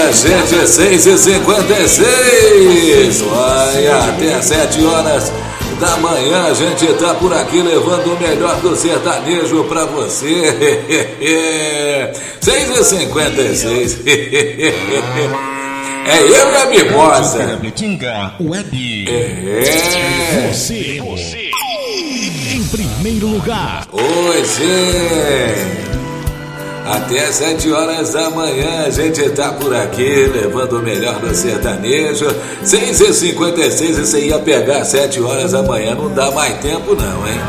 Olha, gente, 6h56. Olha, até 7 horas da manhã a gente tá por aqui levando o melhor do sertanejo pra você. 6h56. É eu e a Mimosa. Você em primeiro lugar. Hoje, até 7 horas da manhã a gente tá por aqui levando o melhor do sertanejo. 6h56, e você ia pegar 7 horas da manhã, não dá mais tempo não, hein?